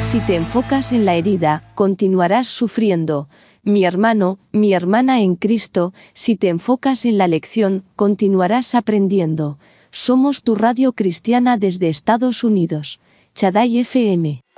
Si te enfocas en la herida, continuarás sufriendo. Mi hermano, mi hermana en Cristo, si te enfocas en la lección, continuarás aprendiendo. Somos tu radio cristiana desde Estados Unidos. Shaddai FM.